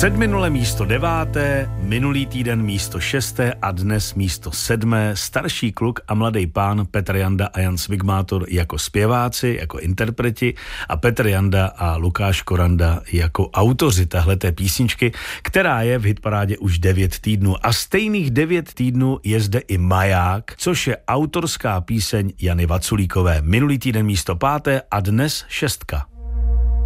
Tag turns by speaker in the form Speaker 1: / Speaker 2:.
Speaker 1: Předminule místo 9., minulý týden místo 6. a dnes místo 7. Starší kluk a mladý pán Petr Janda a Jan Svigmátor jako zpěváci, jako interpreti a Petr Janda a Lukáš Koranda jako autoři téhleté písničky, která je v hitparádě už 9 týdnů. A stejných 9 týdnů je zde i Maják, což je autorská píseň Jany Vaculíkové. Minulý týden místo 5. a dnes 6.